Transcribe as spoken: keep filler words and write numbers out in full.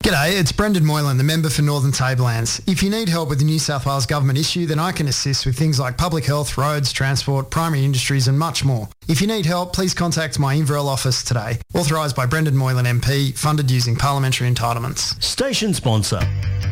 G'day, it's Brendan Moylan, the member for Northern Tablelands. If you need help with a New South Wales government issue, then I can assist with things like public health, roads, transport, primary industries and much more. If you need help, please contact my Inverell office today. Authorised by Brendan Moylan M P, funded using parliamentary entitlements. Station sponsor,